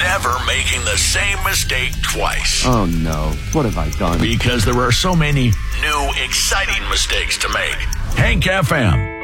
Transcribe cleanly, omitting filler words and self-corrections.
never making the same mistake twice. Oh no, what have I done? Because there are so many new, exciting mistakes to make. Hank FM.